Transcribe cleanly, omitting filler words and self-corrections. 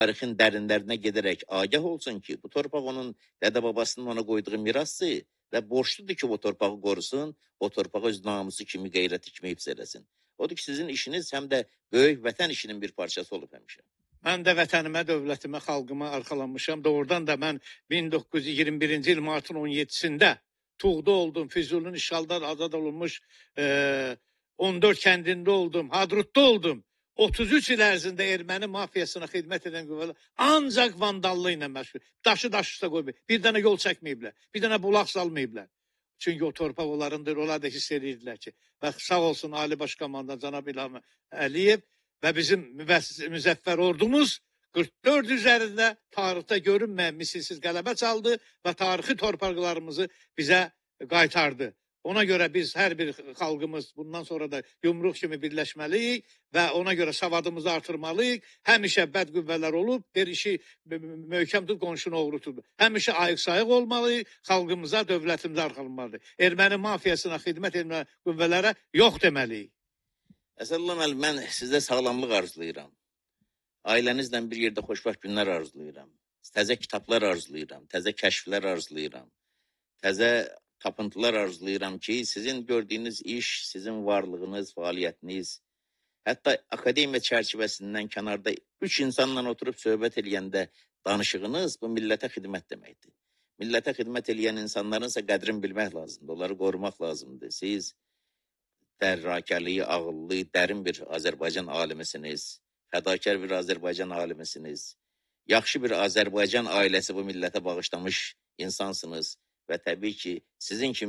tarixin dərinlərinə gedərək agah olsun ki, bu torpaq onun dədə-babasının ona qoyduğu mirasdır və borçludur ki, o torpağı qorusun, o torpağı öz namusu kimi, qeyrəti kimi hifz eləsin. Odur ki, sizin işiniz həm də böyük vətən işinin bir parçası olub həmişə. Mən də vətənimə, dövlətimə, xalqıma arxalanmışam. Doğrudan da mən 1921-ci il martın 17-sində Tuğda oldum, Füzulinin işğaldan azad olunmuş 14 kəndində oldum, Hadrutda oldum. 33 il ərzində erməni mafiyasına xidmət edən qüvvələr ancaq vandallığı ilə məşğul. Daşı üstə qoymayıb. Bir dənə yol çəkməyiblər. Bir dənə bulaq salmayıblar. Çünki o torpaq onlarındır. Onlar da hiss edirdilər ki. Və sağ olsun Ali Baş Komandan Cənab İlham Əliyev və bizim müzəffər ordumuz 44 üzərində tarixdə görünməyən misilsiz qələbə çaldı və tarixi torpaqlarımızı bizə qaytardı. Ona görə biz hər bir xalqımız bundan sonra da yumruq kimi birləşməliyik və ona görə savadımızı artırmalıyıq. Həmişə bəd qüvvələr olub, bir işi möhkəm tut, qonşunu oğru tut. Həmişə ayıq-sayıq olmalıyıq, xalqımıza, dövlətimizə arxalanmalıyıq. Erməni mafiyasına xidmət etmə qüvvələrə yox deməliyik. Əsəlullah müəllim, mən sizə sağlamlıq arzulayıram. Ailənizlə bir yerdə xoşbəxt günlər arzulayıram. Təzə kitablar arzulayıram, təzə kəşflər arzulayıram. Təzə tapıntılar arzulayıram ki, sizin gördüyünüz iş, sizin varlığınız, fəaliyyətiniz, hətta akademiya çərçivəsindən kənarda 3 insanla oturub söhbət eləyəndə danışığınız bu millətə xidmət deməkdir. Millətə xidmət eləyən insanlarınsa qədrini bilmək lazımdır, onları qorumaq lazımdır. Siz dərrakəli, ağıllı, dərin bir Azərbaycan alimisiniz, fədakar bir Azərbaycan alimisiniz, yaxşı bir Azərbaycan ailəsi bu millətə bağışlamış insansınız və təbii ki, sizin kimi